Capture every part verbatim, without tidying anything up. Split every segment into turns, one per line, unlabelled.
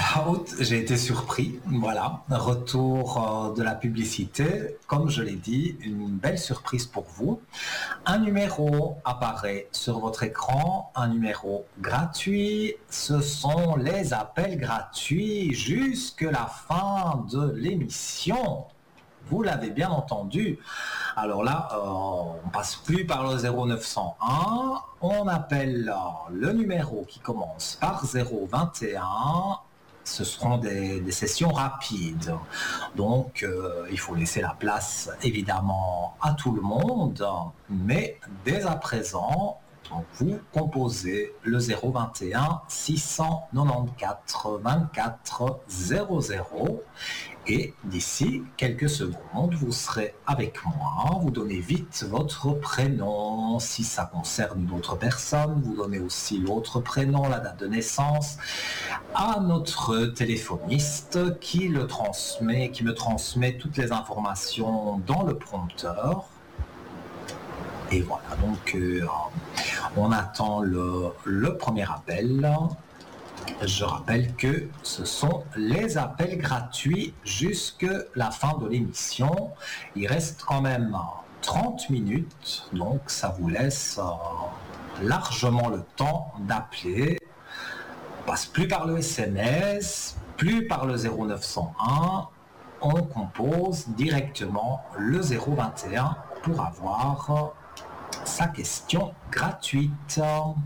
Out, j'ai été surpris, voilà, retour euh, de la publicité, comme je l'ai dit, une belle surprise pour vous. Un numéro apparaît sur votre écran, un numéro gratuit, ce sont les appels gratuits jusqu'à la fin de l'émission. Vous l'avez bien entendu. Alors là, euh, on passe plus par le zéro neuf cent un, on appelle euh, le numéro qui commence par zéro vingt et un. Ce seront des, des sessions rapides. Donc, euh, il faut laisser la place, évidemment, à tout le monde. Mais dès à présent, donc vous composez le zéro vingt et un six cent quatre-vingt-quatorze vingt-quatre zéro zéro et d'ici quelques secondes, vous serez avec moi. Vous donnez vite votre prénom. Si ça concerne d'autres personnes, vous donnez aussi l'autre prénom, la date de naissance à notre téléphoniste qui le transmet, qui me transmet toutes les informations dans le prompteur. Et voilà, donc euh, on attend le, le premier appel. Je rappelle que ce sont les appels gratuits jusqu'à la fin de l'émission. Il reste quand même trente minutes, donc ça vous laisse euh, largement le temps d'appeler. On passe plus par le S M S, plus par le zéro neuf cent un. On compose directement le zéro vingt et un pour avoir sa question gratuite.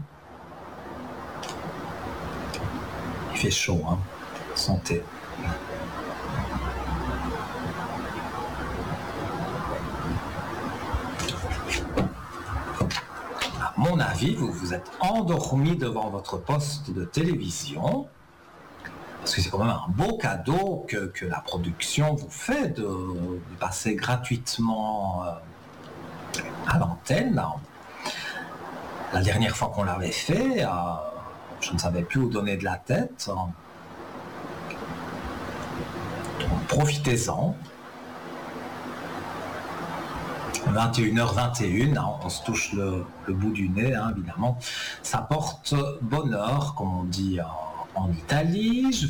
Il fait chaud, hein. Santé. À mon avis, vous vous êtes endormi devant votre poste de télévision. Parce que c'est quand même un beau cadeau que, que la production vous fait de, de passer gratuitement euh, à l'antenne. La dernière fois qu'on l'avait fait, euh, je ne savais plus où donner de la tête. Donc, profitez-en. vingt et une heures vingt et un, hein, on se touche le, le bout du nez, hein, évidemment. Ça porte bonheur, comme on dit en, en Italie. Je